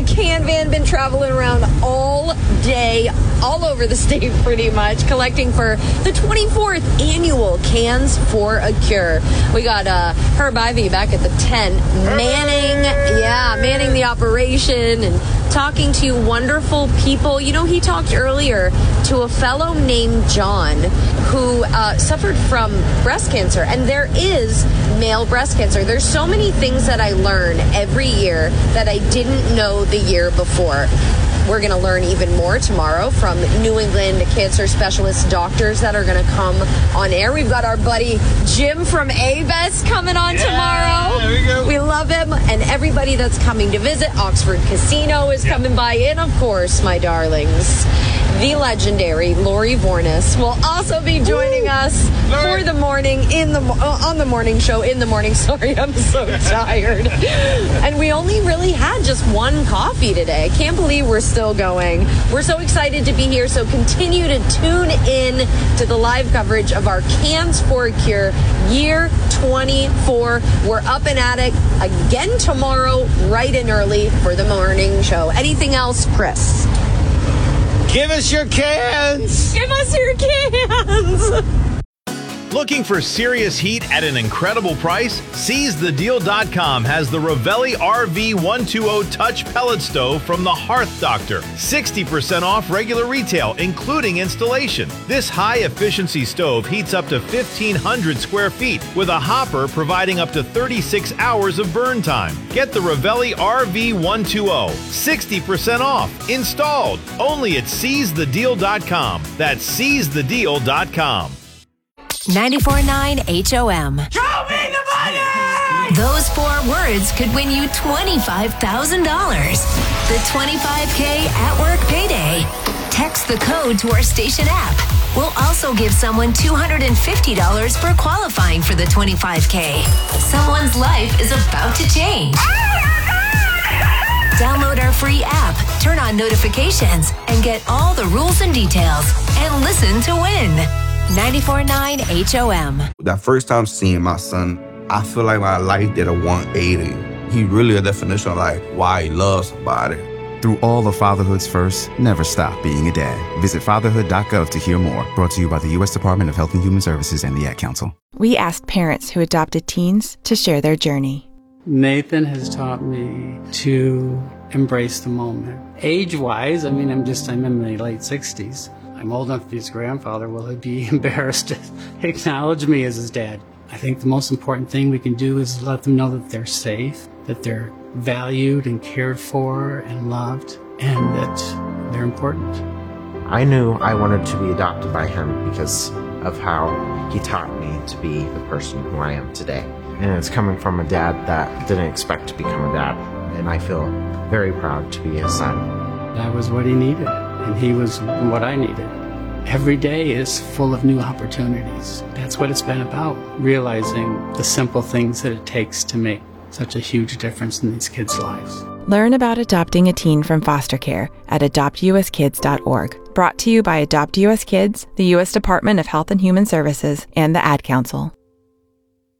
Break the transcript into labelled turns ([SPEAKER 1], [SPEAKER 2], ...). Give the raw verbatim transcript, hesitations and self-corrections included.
[SPEAKER 1] the can van, been traveling around all day, all over the state pretty much, collecting for the twenty-fourth annual Cans for a Cure. We got uh, Herb Ivy back at the tent, manning, yeah, manning the operation and talking to wonderful people. You know, he talked earlier to a fellow named John who uh, suffered from breast cancer, and there is male breast cancer. There's so many things that I learn every year that I didn't know the year before. We're going to learn even more tomorrow from New England cancer specialist doctors that are going to come on air. We've got our buddy Jim from A B E S coming on yeah, tomorrow.
[SPEAKER 2] There we go.
[SPEAKER 1] We love him, and everybody that's coming to visit. Oxford Casino is yep. coming by, and of course, my darlings, the legendary Lori Vornis will also be joining Woo! us Lori. for the morning in the uh, on the morning show in the morning. Sorry, I'm so tired. And we only really had just one coffee today. I can't believe we're still going. We're so excited to be here. So continue to tune in to the live coverage of our Cans for a Cure year twenty-four. We're up and at it again tomorrow, bright and early for the morning show. Anything else, Chris?
[SPEAKER 2] Give us your cans!
[SPEAKER 1] Give us your cans!
[SPEAKER 3] Looking for serious heat at an incredible price? Seize the deal dot com has the Ravelli R V one twenty Touch Pellet Stove from the Hearth Doctor. sixty percent off regular retail, including installation. This high-efficiency stove heats up to fifteen hundred square feet, with a hopper providing up to thirty-six hours of burn time. Get the Ravelli R V one twenty. sixty percent off. Installed. Only at Seize the deal dot com. That's Seize the deal dot com.
[SPEAKER 4] ninety-four point nine H O M.
[SPEAKER 2] Show me the money!
[SPEAKER 4] Those four words could win you twenty-five thousand dollars. The twenty-five K at work payday. Text the code to our station app. We'll also give someone two hundred fifty dollars for qualifying for the twenty-five K. Someone's life is about to change. Download our free app, turn on notifications, and get all the rules and details. And listen to win. ninety-four point nine H O M.
[SPEAKER 5] That first time seeing my son, I feel like my life did a one eighty. He really a definition of like why he loves somebody.
[SPEAKER 6] Through all of fatherhood's firsts, never stop being a dad. Visit fatherhood dot gov to hear more. Brought to you by the U S Department of Health and Human Services and the Ad Council.
[SPEAKER 7] We asked parents who adopted teens to share their journey.
[SPEAKER 8] Nathan has taught me to embrace the moment. Age-wise, I mean, I'm just, I'm in my late sixties. I'm old enough to be his grandfather. Will he be embarrassed to acknowledge me as his dad? I think the most important thing we can do is let them know that they're safe, that they're valued and cared for and loved, and that they're important.
[SPEAKER 9] I knew I wanted to be adopted by him because of how he taught me to be the person who I am today. And it's coming from a dad that didn't expect to become a dad, and I feel very proud to be his son.
[SPEAKER 8] I was what he needed, and he was what I needed. Every day is full of new opportunities. That's what it's been about, realizing the simple things that it takes to make such a huge difference in these kids' lives.
[SPEAKER 7] Learn about adopting a teen from foster care at adopt u s kids dot org. Brought to you by Adopt U S Kids, the U S Department of Health and Human Services, and the Ad Council.